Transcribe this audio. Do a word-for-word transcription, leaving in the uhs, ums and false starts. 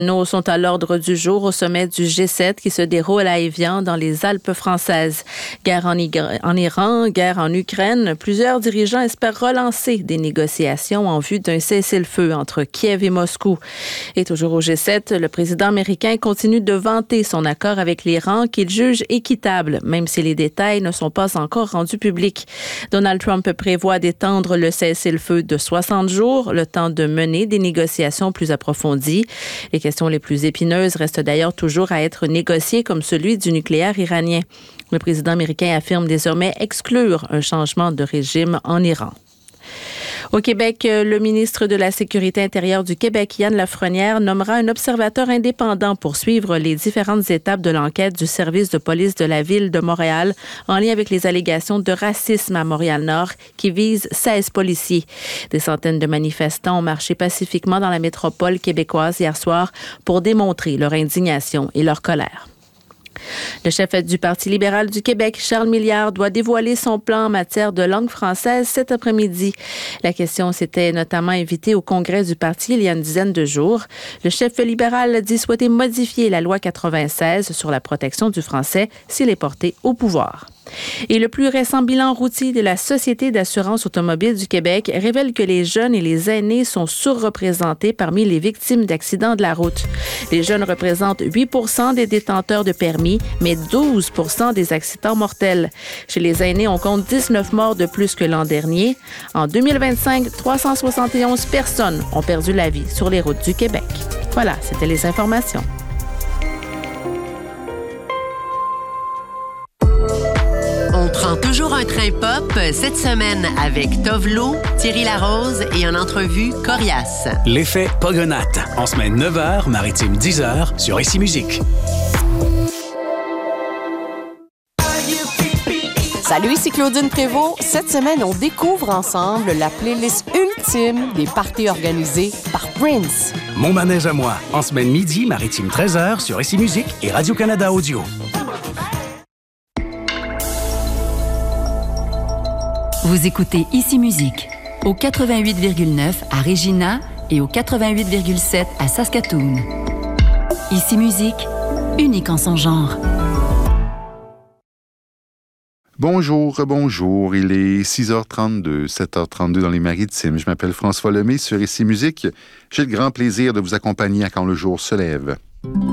Nos sont à l'ordre du jour au sommet du G sept qui se déroule à Évian dans les Alpes françaises. Guerre en, Ig- en Iran, guerre en Ukraine, plusieurs dirigeants espèrent relancer des négociations en vue d'un cessez-le-feu entre Kiev et Moscou. Et toujours au G sept, le président américain continue de vanter son accord avec l'Iran qu'il juge équitable, même si les détails ne sont pas encore rendus publics. Donald Trump prévoit d'étendre le cessez-le-feu de soixante jours, le temps de mener des négociations plus approfondies. Les Les questions les plus épineuses restent d'ailleurs toujours à être négociées, comme celui du nucléaire iranien. Le président américain affirme désormais exclure un changement de régime en Iran. Au Québec, le ministre de la Sécurité intérieure du Québec, Yann Lafrenière, nommera un observateur indépendant pour suivre les différentes étapes de l'enquête du service de police de la Ville de Montréal en lien avec les allégations de racisme à Montréal-Nord qui visent seize policiers. Des centaines de manifestants ont marché pacifiquement dans la métropole québécoise hier soir pour démontrer leur indignation et leur colère. Le chef du Parti libéral du Québec, Charles Milliard, doit dévoiler son plan en matière de langue française cet après-midi. La question s'était notamment invitée au congrès du parti il y a une dizaine de jours. Le chef libéral a dit souhaiter modifier la loi quatre-vingt-seize sur la protection du français s'il est porté au pouvoir. Et le plus récent bilan routier de la Société d'assurance automobile du Québec révèle que les jeunes et les aînés sont surreprésentés parmi les victimes d'accidents de la route. Les jeunes représentent huit pour cent des détenteurs de permis, mais douze pour cent des accidents mortels. Chez les aînés, on compte dix-neuf morts de plus que l'an dernier. En deux mille vingt-cinq, trois cent soixante et onze personnes ont perdu la vie sur les routes du Québec. Voilà, c'était les informations. On prend toujours un train pop cette semaine avec Tovlo, Thierry Larose et en entrevue Corias. L'effet Pogonate, en semaine neuf heures, maritime dix heures, sur Ici Musique. Salut, ici Claudine Prévost. Cette semaine, on découvre ensemble la playlist ultime des parties organisées par Prince. Mon manège à moi, en semaine midi, maritime treize heures, sur Ici Musique et Radio-Canada Audio. Vous écoutez Ici Musique, au quatre-vingt-huit virgule neuf à Regina et au quatre-vingt-huit virgule sept à Saskatoon. Ici Musique, unique en son genre. Bonjour, bonjour. Il est six heures trente-deux, sept heures trente-deux dans les Maritimes. Je m'appelle François Lemay sur Ici Musique. J'ai le grand plaisir de vous accompagner à quand le jour se lève.